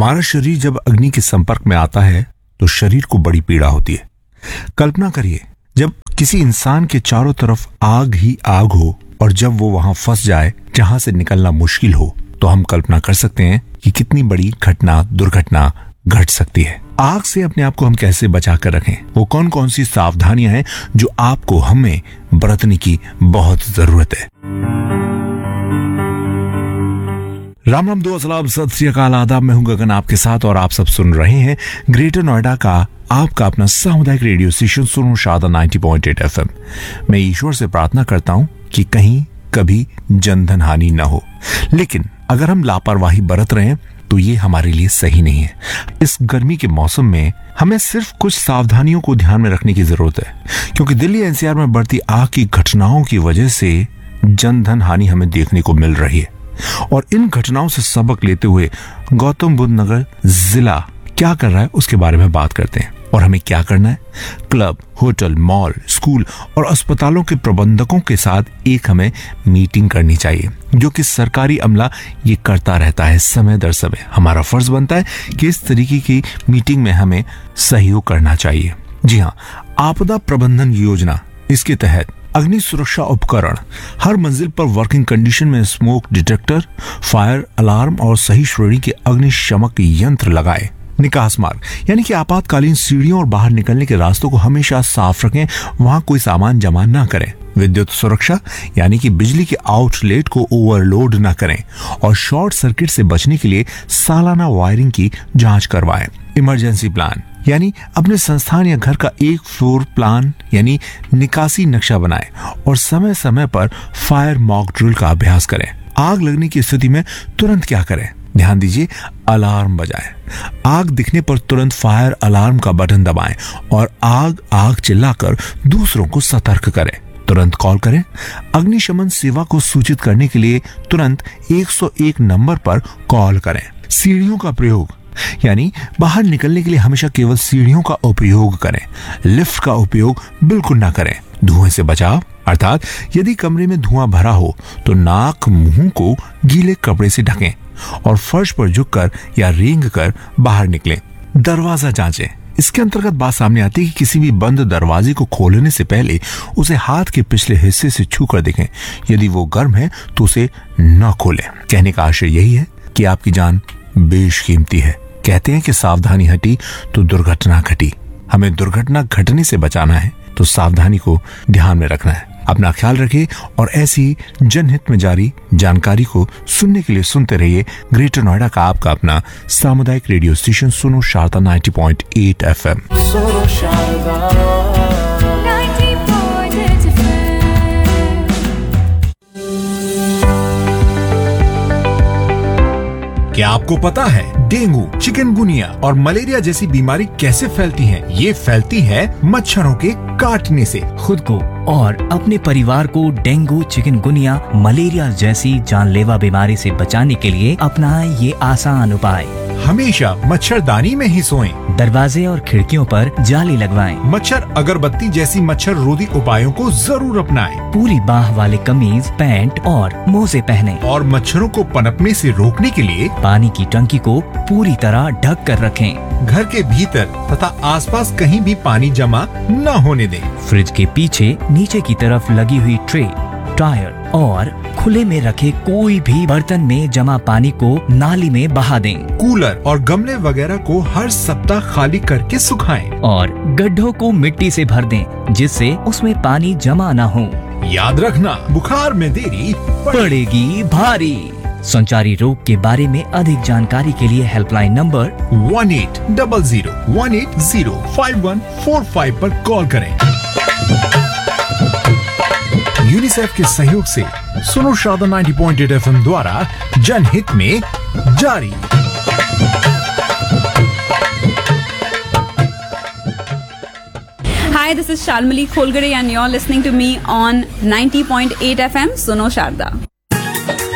हमारा शरीर जब अग्नि के संपर्क में आता है तो शरीर को बड़ी पीड़ा होती है। कल्पना करिए, जब किसी इंसान के चारों तरफ आग ही आग हो और जब वो वहां फंस जाए जहां से निकलना मुश्किल हो, तो हम कल्पना कर सकते हैं कि कितनी बड़ी दुर्घटना घट सकती है। आग से अपने आप को हम कैसे बचा कर रखें, वो कौन कौन सी सावधानियां हैं जो आपको हमें बरतने की बहुत जरूरत है। राम राम, दो असलाम, सत श्री अकाल, आदाब। मैं हूं गगन आपके साथ और आप सब सुन रहे हैं ग्रेटर नोएडा का आपका अपना सामुदायिक रेडियो स्टेशन सुनो शारदा 90.8 FM। मैं ईश्वर से प्रार्थना करता हूं कि कहीं कभी जनधन हानि न हो, लेकिन अगर हम लापरवाही बरत रहे हैं तो ये हमारे लिए सही नहीं है। इस गर्मी के मौसम में हमें सिर्फ कुछ सावधानियों को ध्यान में रखने की जरूरत है, क्योंकि दिल्ली एनसीआर में बढ़ती आग की घटनाओं की वजह से जनधन हानि हमें देखने को मिल रही है। और इन घटनाओं से सबक लेते हुए गौतम बुद्ध नगर जिला क्या कर रहा है उसके बारे में बात करते हैं। और हमें क्या करना है? क्लब, होटल, मॉल, स्कूल और अस्पतालों के प्रबंधकों के साथ एक हमें मीटिंग करनी चाहिए, जो कि सरकारी अमला ये करता रहता है समय दर समय। हमारा फर्ज बनता है कि इस तरीके की मीटिंग में हमें सहयोग करना चाहिए। जी हाँ, आपदा प्रबंधन योजना, इसके तहत अग्नि सुरक्षा उपकरण हर मंजिल पर वर्किंग कंडीशन में स्मोक डिटेक्टर, फायर अलार्म और सही श्रेणी के अग्निशमक यंत्र लगाए। निकास मार्ग यानी कि आपातकालीन सीढ़ियों और बाहर निकलने के रास्तों को हमेशा साफ रखें, वहां कोई सामान जमा न करें। विद्युत सुरक्षा यानी कि बिजली के आउटलेट को ओवरलोड न करें और शॉर्ट सर्किट से बचने के लिए सालाना वायरिंग की जांच करवाएं। इमरजेंसी प्लान यानी अपने संस्थान या घर का एक फ्लोर प्लान यानी निकासी नक्शा बनाएं और समय समय पर फायर मॉक ड्रिल का अभ्यास करें। आग लगने की स्थिति में तुरंत क्या करें? ध्यान दीजिए, अलार्म बजाएं। आग दिखने पर तुरंत फायर अलार्म का बटन दबाएं और आग चिल्लाकर दूसरों को सतर्क करें। तुरंत कॉल करें। अग्निशमन सेवा को सूचित करने के लिए तुरंत 101 नंबर पर कॉल करें। सीढ़ियों का प्रयोग यानी बाहर निकलने के लिए हमेशा केवल सीढ़ियों का उपयोग करें। लिफ्ट का उपयोग बिल्कुल ना करें। धुएं से बचाव अर्थात यदि कमरे में धुआं भरा हो तो नाक मुंह को गीले कपड़े से ढकें और फर्श पर झुककर या रेंग कर बाहर निकलें। दरवाजा जांचें। इसके अंतर्गत बात सामने आती है कि किसी भी बंद दरवाजे को खोलने से पहले उसे हाथ के पिछले हिस्से से छू कर देखें। यदि वो गर्म है तो उसे न खोलें। कहने का आशय यही है कि आपकी जान बेशकीमती है। कहते हैं कि सावधानी हटी तो दुर्घटना घटी। हमें दुर्घटना घटने से बचाना है तो सावधानी को ध्यान में रखना है। अपना ख्याल रखिए और ऐसी जनहित में जारी जानकारी को सुनने के लिए सुनते रहिए ग्रेटर नोएडा का आपका अपना सामुदायिक रेडियो स्टेशन सुनो शारदा 90.8 FM। सुनो शारदा 90.8 FM। क्या आपको पता है डेंगू, चिकनगुनिया और मलेरिया जैसी बीमारी कैसे फैलती हैं? ये फैलती है मच्छरों के काटने से। खुद को और अपने परिवार को डेंगू, चिकनगुनिया, मलेरिया जैसी जानलेवा बीमारी से बचाने के लिए अपनाएं ये आसान उपाय। हमेशा मच्छरदानी में ही सोएं। दरवाजे और खिड़कियों पर जाली लगवाएं। मच्छर अगरबत्ती जैसी मच्छर रोधी उपायों को जरूर अपनाएं। पूरी बाह वाले कमीज, पैंट और मोजे पहनें। और मच्छरों को पनपने से रोकने के लिए पानी की टंकी को पूरी तरह ढक कर रखें। घर के भीतर तथा आसपास कहीं भी पानी जमा न होने दें। फ्रिज के पीछे नीचे की तरफ लगी हुई ट्रे, टायर और खुले में रखे कोई भी बर्तन में जमा पानी को नाली में बहा दें। कूलर और गमले वगैरह को हर सप्ताह खाली करके सुखाएं। और गड्ढों को मिट्टी से भर दें जिससे उसमें पानी जमा न हो। याद रखना, बुखार में देरी पड़ेगी भारी। संचारी रोग के बारे में अधिक जानकारी के लिए हेल्पलाइन नंबर 1800-180-5145 पर कॉल करें। यूनिसेफ के सहयोग से सुनो शारदा 90.8 FM द्वारा जनहित में जारी। Hi, this is Shalmali Kholgare and you're listening to me on 90.8 FM Suno Sharda.